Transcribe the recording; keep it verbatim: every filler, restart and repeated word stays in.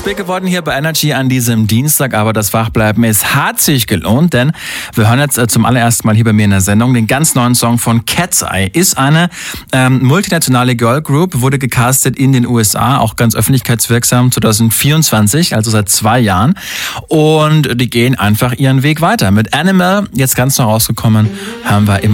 spät geworden hier bei Energy an diesem Dienstag, aber das Wachbleiben, es hat sich gelohnt, denn wir hören jetzt äh, zum allerersten Mal hier bei mir in der Sendung den ganz neuen Song von Cat's Eye. Ist eine ähm, multinationale Girl Group, wurde gecastet in den U S A, auch ganz öffentlichkeitswirksam zwanzig vierundzwanzig, also seit zwei Jahren. Und die gehen einfach ihren Weg weiter. Mit Animal, jetzt ganz neu rausgekommen, haben wir immer